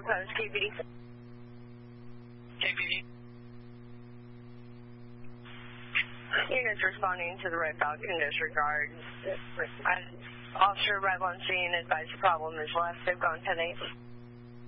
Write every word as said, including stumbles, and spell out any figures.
Post, K P D. K P D. Units responding to the Red Falcon disregard. Officer arrived on scene, advised the problem is left. They've gone ten eight.